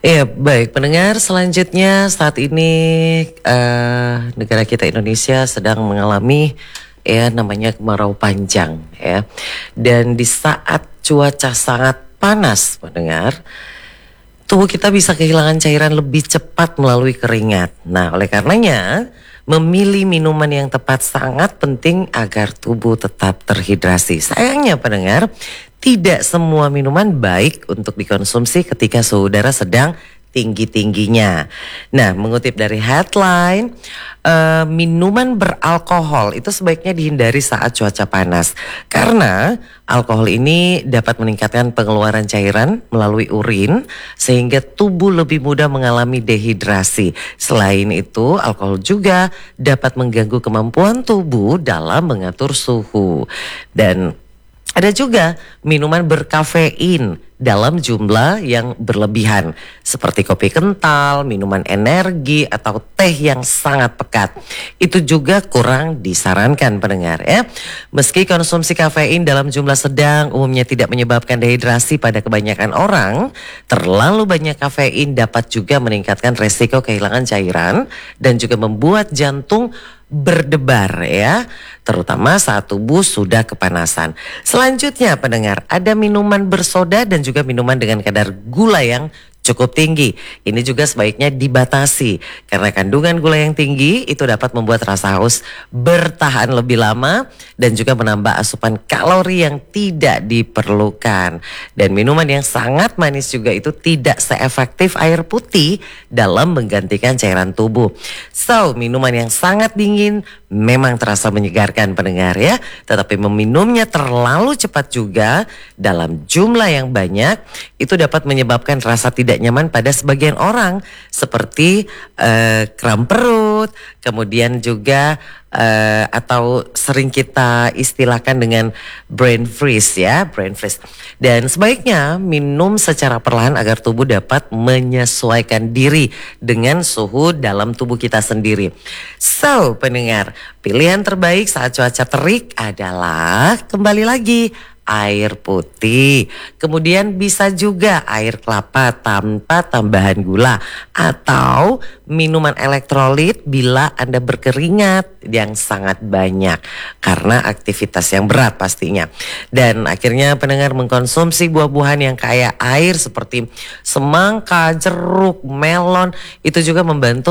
Iya, baik pendengar, selanjutnya saat ini negara kita Indonesia sedang mengalami namanya kemarau panjang ya. Dan di saat cuaca sangat panas pendengar, tubuh kita bisa kehilangan cairan lebih cepat melalui keringat. Nah, oleh karenanya memilih minuman yang tepat sangat penting agar tubuh tetap terhidrasi. Sayangnya pendengar, tidak semua minuman baik untuk dikonsumsi ketika suhu udara sedang tinggi-tingginya. Nah, mengutip dari headline, minuman beralkohol itu sebaiknya dihindari saat cuaca panas. Karena alkohol ini dapat meningkatkan pengeluaran cairan melalui urin sehingga tubuh lebih mudah mengalami dehidrasi. Selain itu, alkohol juga dapat mengganggu kemampuan tubuh dalam mengatur suhu. Dan ada juga minuman berkafein dalam jumlah yang berlebihan seperti kopi kental, minuman energi atau teh yang sangat pekat. Itu juga kurang disarankan pendengar ya. Meski konsumsi kafein dalam jumlah sedang umumnya tidak menyebabkan dehidrasi pada kebanyakan orang, terlalu banyak kafein dapat juga meningkatkan resiko kehilangan cairan dan juga membuat jantung berdebar ya, terutama saat tubuh sudah kepanasan. Selanjutnya pendengar, ada minuman bersoda dan juga minuman dengan kadar gula yang cukup tinggi. Ini juga sebaiknya dibatasi karena kandungan gula yang tinggi itu dapat membuat rasa haus bertahan lebih lama dan juga menambah asupan kalori yang tidak diperlukan. Dan minuman yang sangat manis juga itu tidak seefektif air putih dalam menggantikan cairan tubuh. So, minuman yang sangat dingin memang terasa menyegarkan pendengar ya, tetapi meminumnya terlalu cepat juga dalam jumlah yang banyak itu dapat menyebabkan rasa tidak nyaman pada sebagian orang seperti kram perut, kemudian juga atau sering kita istilahkan dengan brain freeze ya, brain freeze. Dan sebaiknya minum secara perlahan agar tubuh dapat menyesuaikan diri dengan suhu dalam tubuh kita sendiri. So, pendengar, pilihan terbaik saat cuaca terik adalah kembali lagi air putih, kemudian bisa juga air kelapa tanpa tambahan gula atau minuman elektrolit bila Anda berkeringat yang sangat banyak karena aktivitas yang berat pastinya. Dan akhirnya pendengar mengkonsumsi buah-buahan yang kaya air seperti semangka, jeruk, melon itu juga membantu